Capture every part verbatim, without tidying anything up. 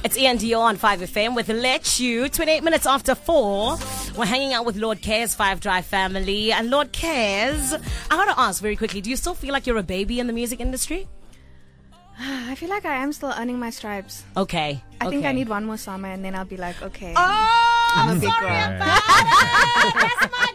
It's Ian Dio on five F M with Let You. twenty-eight minutes after four. We're hanging out with Lord Cares Five Drive family. And Lord Cares, I gotta ask very quickly, do you still feel like you're a baby in the music industry? I feel like I am still earning my stripes. Okay. I okay. think I need one more summer and then I'll be like, okay. Oh, I'm a big sorry girl. about it. That's my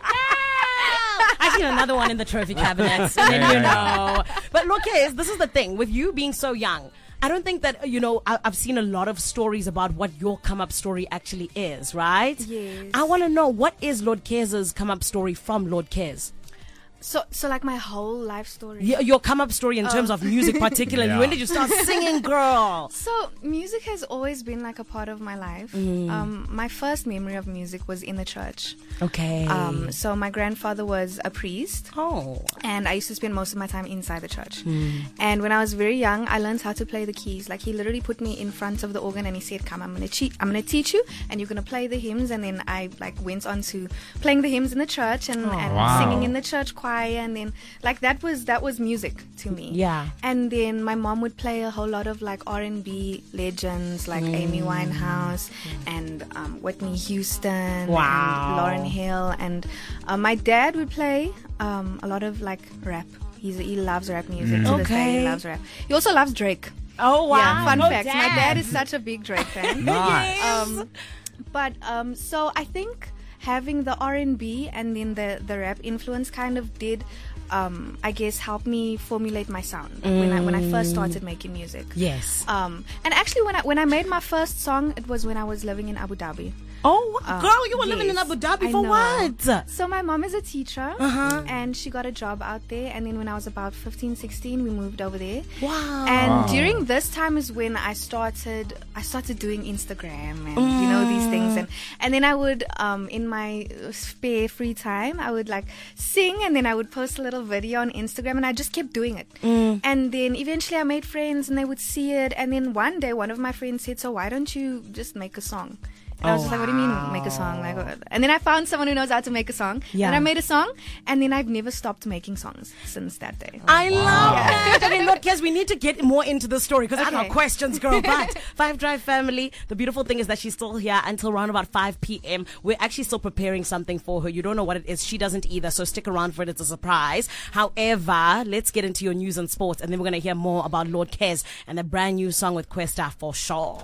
girl. I see another one in the trophy cabinet. And then you know. But look, Cares, this is the thing. With you being so young, I don't think that, you know, I, I've seen a lot of stories about what your come-up story actually is, right? Yes. I want to know, what is Lord Cares' come-up story from Lord Cares? So, so like my whole life story. Your, your come-up story in terms Oh. of music particularly. Yeah. When did you start singing, girl? So music has always been like a part of my life. Mm. Um, my first memory of music was in the church. Okay. Um, so my grandfather was a priest. oh. And I used to spend most of my time inside the church. Mm. And when I was very young, I learned how to play the keys. Like he literally put me in front of the organ and he said, "Come, I'm gonna cheat. I'm gonna teach you, and you're gonna play the hymns." And then I like went on to playing the hymns in the church and, and wow. singing in the church choir. And then like that was that was music to me. Yeah. And then my mom would play a whole lot of like R and B legends like Amy Winehouse and um, Whitney Houston, Wow. and Lauryn Hill, and uh, my dad would play um, a lot of like rap. He's, he loves rap music. To this day, Okay. he loves rap. He also loves Drake. Oh, wow. Yeah, fun Go fact. My Dad. dad is such a big Drake fan. Nice. um, but um, so I think having the R and B and then the the rap influence kind of did. Um, I guess help me formulate my sound when I when I first started making music. Yes. Um, and actually, when I when I made my first song, it was when I was living in Abu Dhabi. Oh, Um, girl, you were living in yes, Abu Dhabi I for know. what? So my mom is a teacher, Uh-huh. and she got a job out there. And then when I was about fifteen, sixteen, we moved over there. Wow. And Wow. during this time is when I started I started doing Instagram and you know these things, and and then I would um in my spare free time I would like sing, and then I would post a little video on Instagram, and I just kept doing it. And then eventually I made friends and they would see it, and then one day one of my friends said, "So why don't you just make a song?" And I was Oh, just like, "What do you mean make a song?" Like, what? And then I found someone who knows how to make a song. Yeah. And I made a song, and then I've never stopped making songs since that day. I love that. Okay, look, Kes, we need to get more into the story because I got Okay. questions, girl. But Five Drive family, the beautiful thing is that she's still here until around about five p.m. We're actually still preparing something for her. You don't know what it is. She doesn't either, so stick around for it. It's a surprise. However, let's get into your news and sports, and then we're going to hear more about Lord Kes and the brand new song with Questa for sure.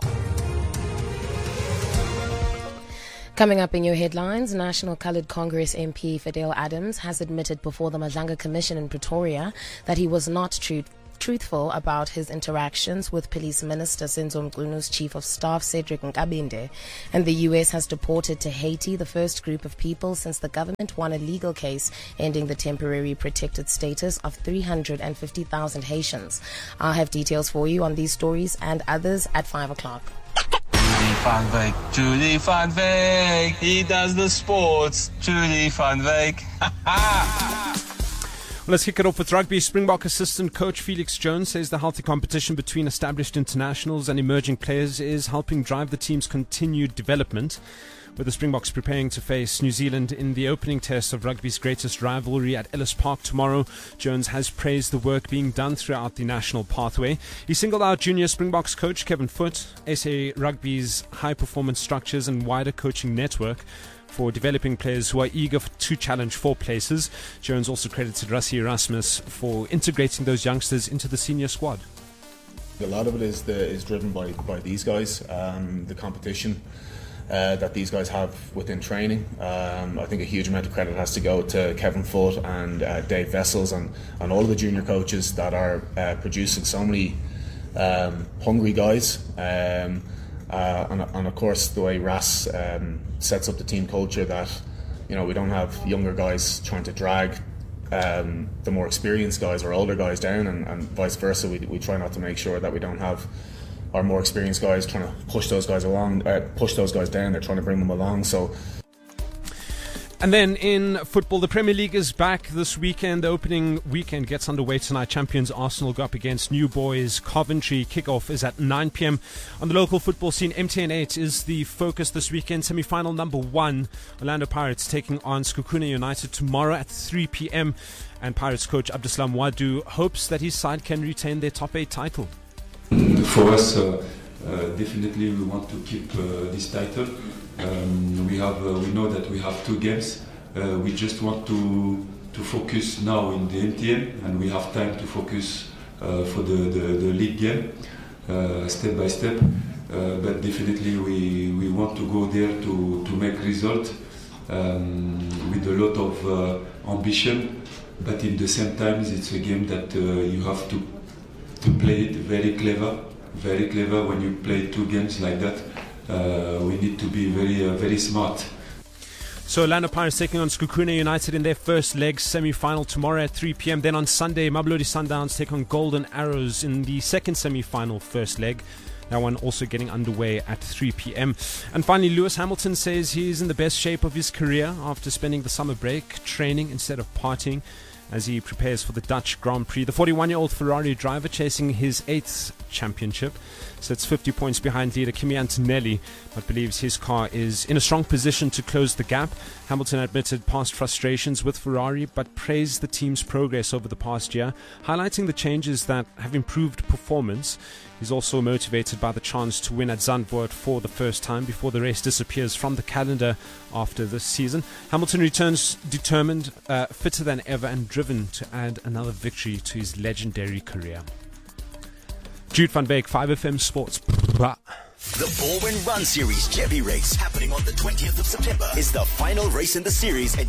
Coming up in your headlines, National Coloured Congress M P Fidel Adams has admitted before the Madlanga Commission in Pretoria that he was not true. truthful about his interactions with Police Minister Senzo Mqunu's Chief of Staff Cedric Nkabinde. And the U S has deported to Haiti the first group of people since the government won a legal case ending the temporary protected status of three hundred fifty thousand Haitians. I'll have details for you on these stories and others at five o'clock. Julie Van Wyk, Julie Van Wyk, he does the sports, Julie Van Wyk. Let's kick it off with rugby. Springbok assistant coach Felix Jones says the healthy competition between established internationals and emerging players is helping drive the team's continued development. With the Springboks preparing to face New Zealand in the opening test of rugby's greatest rivalry at Ellis Park tomorrow, Jones has praised the work being done throughout the national pathway. He singled out junior Springboks coach Kevin Foote, S A Rugby's high-performance structures and wider coaching network for developing players who are eager to challenge for places. Jones also credited Rassie Erasmus for integrating those youngsters into the senior squad. A lot of it is the, is driven by, by these guys, um, the competition uh, that these guys have within training. Um, I think a huge amount of credit has to go to Kevin Foote and uh, Dave Vessels and, and all of the junior coaches that are uh, producing so many um, hungry guys. Um, uh, and, and of course the way Ras um, sets up the team culture, that you know we don't have younger guys trying to drag um, the more experienced guys or older guys down, and, and vice versa. We, we try not to make sure that we don't have our more experienced guys trying to push those guys along, uh, push those guys down. They're trying to bring them along. So. And then in football, the Premier League is back this weekend. The opening weekend gets underway tonight. Champions Arsenal go up against New Boys Coventry. Kickoff is at nine p.m. On the local football scene, M T N eight is the focus this weekend. Semi-final number one, Orlando Pirates taking on Skukuna United tomorrow at three p.m. And Pirates coach Abdeslam Wadu hopes that his side can retain their top eight title. For us, uh, uh, definitely we want to keep uh, this title. Um, we have, uh, we know that we have two games. Uh, we just want to to focus now in the M T N, and we have time to focus uh, for the, the, the league game, uh, step by step. Uh, but definitely we, we want to go there to, to make result um, with a lot of uh, ambition. But in the same time, it's a game that uh, you have to to play it very clever, very clever. When you play two games like that, uh, we need to be very uh, very smart. So Orlando Pirates taking on Sekhukhune United in their first leg semi-final tomorrow at three p.m. Then on Sunday, Mamelodi Sundowns take on Golden Arrows in the second semi-final first leg. That one also getting underway at three p.m. And finally, Lewis Hamilton says he's in the best shape of his career after spending the summer break training instead of partying as he prepares for the Dutch Grand Prix. The forty-one-year-old Ferrari driver chasing his eighth championship sits fifty points behind leader Kimi Antonelli, but believes his car is in a strong position to close the gap. Hamilton admitted past frustrations with Ferrari, but praised the team's progress over the past year, highlighting the changes that have improved performance. He's also motivated by the chance to win at Zandvoort for the first time before the race disappears from the calendar after this season. Hamilton returns determined, uh, fitter than ever, and driven to add another victory to his legendary career. Jude van Beek, five F M Sports. The Baldwin Run Series Jebi race happening on the twentieth of September is the final race in the series at